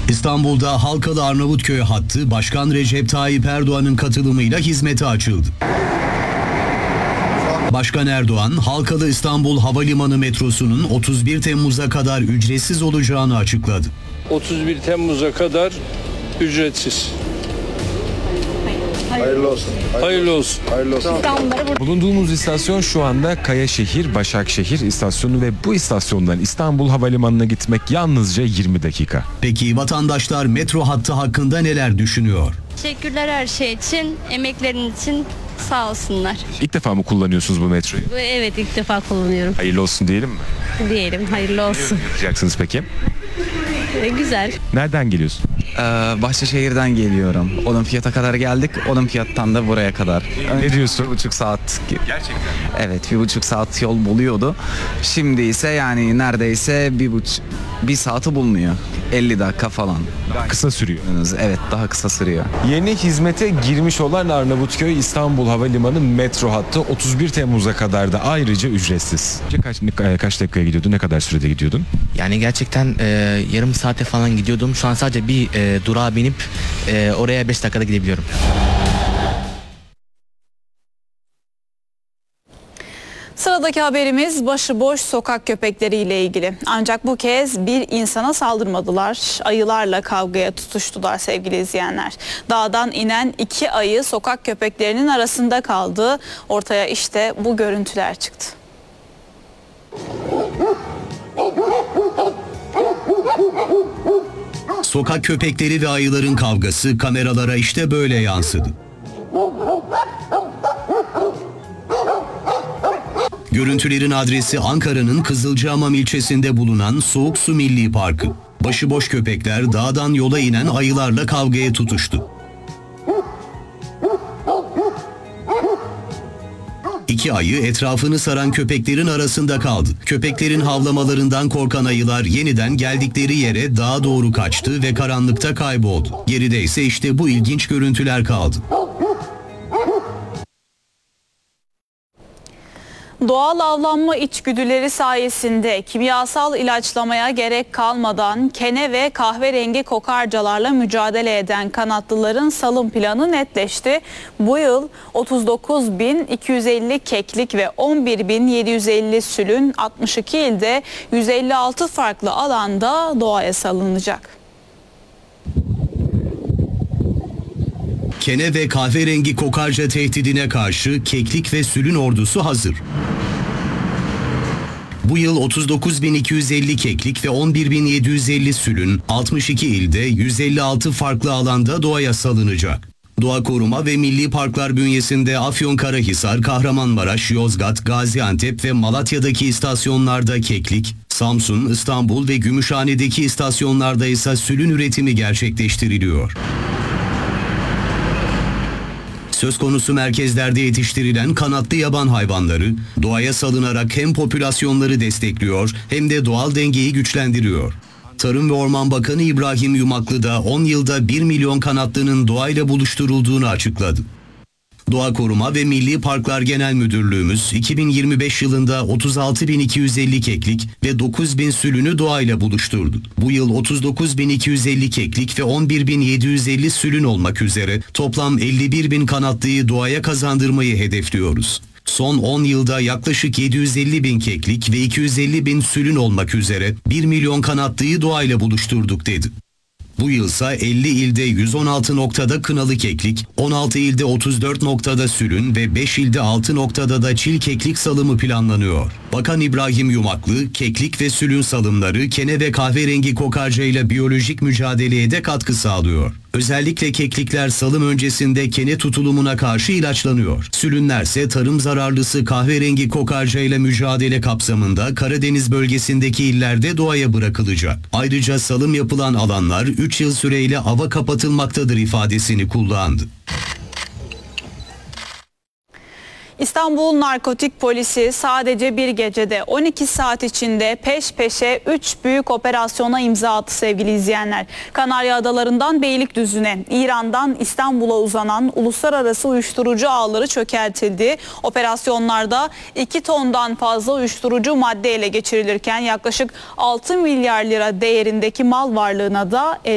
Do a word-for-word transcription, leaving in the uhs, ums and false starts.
İstanbul'da Halkalı Arnavutköy hattı Başkan Recep Tayyip Erdoğan'ın katılımıyla hizmete açıldı. Başkan Erdoğan, Halkalı İstanbul Havalimanı metrosunun otuz bir Temmuz'a kadar ücretsiz olacağını açıkladı. otuz bir Temmuz'a kadar ücretsiz. Hayırlı olsun. Hayırlı olsun. Hayırlı olsun. Bulunduğumuz istasyon şu anda Kayaşehir, Başakşehir istasyonu ve bu istasyondan İstanbul Havalimanı'na gitmek yalnızca yirmi dakika. Peki vatandaşlar metro hattı hakkında neler düşünüyor? Teşekkürler her şey için, emeklerin için sağ olsunlar. İlk defa mı kullanıyorsunuz bu metroyu? Evet, ilk defa kullanıyorum. Hayırlı olsun diyelim mi? Diyelim, hayırlı olsun. Ne yapacaksınız peki? Ee, güzel. Nereden geliyorsun? Ee, Bahçeşehir'den geliyorum. Olimpiyata kadar geldik. Olimpiyattan da buraya kadar. Ne diyorsun? Bir buçuk saat. Gerçekten. Evet, bir buçuk saat yol buluyordu. Şimdi ise yani neredeyse bir buçuk bir saati bulmuyor. elli dakika falan. Kısa sürüyor. Evet, daha kısa sürüyor. Yeni hizmete girmiş olan Arnavutköy İstanbul Havalimanı metro hattı otuz bir Temmuz'a kadar da ayrıca ücretsiz. Kaç, kaç dakikaya gidiyordun? Ne kadar sürede gidiyordun? Yani gerçekten e, yarım saate falan gidiyordum. Şu an sadece bir e, durağa binip e, oraya beş dakikada gidebiliyorum. Sıradaki haberimiz başıboş sokak köpekleriyle ilgili. Ancak bu kez bir insana saldırmadılar. Ayılarla kavgaya tutuştular sevgili izleyenler. Dağdan inen iki ayı sokak köpeklerinin arasında kaldı. Ortaya işte bu görüntüler çıktı. Sokak köpekleri ve ayıların kavgası kameralara işte böyle yansıdı. Görüntülerin adresi Ankara'nın Kızılcahamam ilçesinde bulunan Soğuk Su Milli Parkı. Başıboş köpekler dağdan yola inen ayılarla kavgaya tutuştu. İki ayı etrafını saran köpeklerin arasında kaldı. Köpeklerin havlamalarından korkan ayılar yeniden geldikleri yere dağa doğru kaçtı ve karanlıkta kayboldu. Geride ise işte bu ilginç görüntüler kaldı. Doğal avlanma içgüdüleri sayesinde kimyasal ilaçlamaya gerek kalmadan kene ve kahverengi kokarcalarla mücadele eden kanatlıların salım planı netleşti. Bu yıl otuz dokuz bin iki yüz elli keklik ve on bir bin yedi yüz elli sülün altmış iki ilde yüz elli altı farklı alanda doğaya salınacak. Kene ve kahverengi kokarca tehdidine karşı keklik ve sülün ordusu hazır. Bu yıl otuz dokuz bin iki yüz elli keklik ve on bir bin yedi yüz elli sülün altmış iki ilde yüz elli altı farklı alanda doğaya salınacak. Doğa Koruma ve Milli Parklar bünyesinde Afyonkarahisar, Kahramanmaraş, Yozgat, Gaziantep ve Malatya'daki istasyonlarda keklik, Samsun, İstanbul ve Gümüşhane'deki istasyonlarda ise sülün üretimi gerçekleştiriliyor. Söz konusu merkezlerde yetiştirilen kanatlı yaban hayvanları doğaya salınarak hem popülasyonları destekliyor hem de doğal dengeyi güçlendiriyor. Tarım ve Orman Bakanı İbrahim Yumaklı da on yılda bir milyon kanatlının doğayla buluşturulduğunu açıkladı. Doğa Koruma ve Milli Parklar Genel Müdürlüğümüz iki bin yirmi beş yılında otuz altı bin iki yüz elli keklik ve dokuz bin sülünü doğayla buluşturdu. Bu yıl otuz dokuz bin iki yüz elli keklik ve on bir bin yedi yüz elli sülün olmak üzere toplam elli bir bin kanatlıyı doğaya kazandırmayı hedefliyoruz. Son on yılda yaklaşık yedi yüz elli bin keklik ve iki yüz elli bin sülün olmak üzere bir milyon kanatlıyı doğayla buluşturduk dedi. Bu yılsa elli ilde yüz on altı noktada kınalı keklik, on altı ilde otuz dört noktada sülün ve beş ilde altı noktada da çil keklik salımı planlanıyor. Bakan İbrahim Yumaklı, keklik ve sülün salımları kene ve kahverengi kokarca ile biyolojik mücadeleye de katkı sağlıyor. Özellikle keklikler salım öncesinde kene tutulumuna karşı ilaçlanıyor. Sülünlerse tarım zararlısı kahverengi kokarca ile mücadele kapsamında Karadeniz bölgesindeki illerde doğaya bırakılacak. Ayrıca salım yapılan alanlar üç yıl süreyle ava kapatılmaktadır ifadesini kullandı. İstanbul Narkotik Polisi sadece bir gecede on iki saat içinde peş peşe üç büyük operasyona imza attı sevgili izleyenler. Kanarya Adaları'ndan Beylikdüzü'ne, İran'dan İstanbul'a uzanan uluslararası uyuşturucu ağları çökertildi. Operasyonlarda iki tondan fazla uyuşturucu madde ele geçirilirken yaklaşık altı milyar lira değerindeki mal varlığına da el